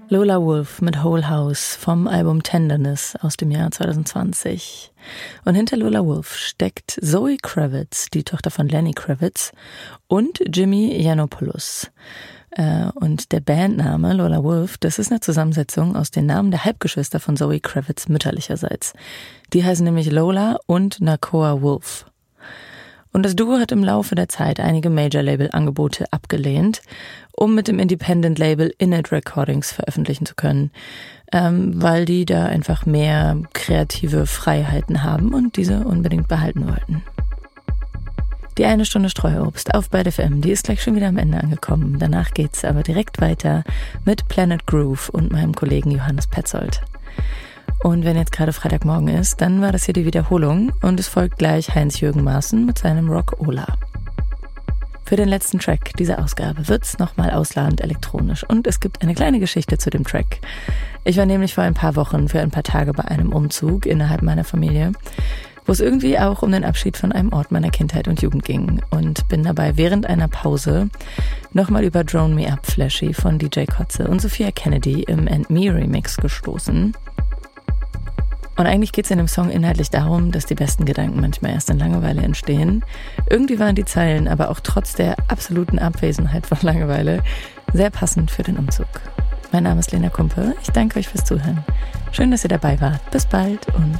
Lola Wolf mit Whole House vom Album Tenderness aus dem Jahr 2020. Und hinter Lola Wolf steckt Zoe Kravitz, die Tochter von Lenny Kravitz, und Jimmy Yiannopoulos. Und der Bandname Lola Wolf, das ist eine Zusammensetzung aus den Namen der Halbgeschwister von Zoe Kravitz mütterlicherseits. Die heißen nämlich Lola und Nakoa Wolf. Und das Duo hat im Laufe der Zeit einige Major-Label-Angebote abgelehnt, um mit dem Independent-Label Init Recordings veröffentlichen zu können, weil die da einfach mehr kreative Freiheiten haben und diese unbedingt behalten wollten. Die 1 Stunde Streuobst auf Byte FM, die ist gleich schon wieder am Ende angekommen. Danach geht's aber direkt weiter mit Planet Groove und meinem Kollegen Johannes Petzold. Und wenn jetzt gerade Freitagmorgen ist, dann war das hier die Wiederholung und es folgt gleich Heinz-Jürgen Maaßen mit seinem Rock Ola. Für den letzten Track dieser Ausgabe wird's nochmal ausladend elektronisch und es gibt eine kleine Geschichte zu dem Track. Ich war nämlich vor ein paar Wochen für ein paar Tage bei einem Umzug innerhalb meiner Familie, wo es irgendwie auch um den Abschied von einem Ort meiner Kindheit und Jugend ging und bin dabei während einer Pause nochmal über Drone Me Up Flashy von DJ Kotze und Sophia Kennedy im And Me Remix gestoßen. Und eigentlich geht es in dem Song inhaltlich darum, dass die besten Gedanken manchmal erst in Langeweile entstehen. Irgendwie waren die Zeilen aber auch trotz der absoluten Abwesenheit von Langeweile sehr passend für den Umzug. Mein Name ist Lena Kumpe. Ich danke euch fürs Zuhören. Schön, dass ihr dabei wart. Bis bald und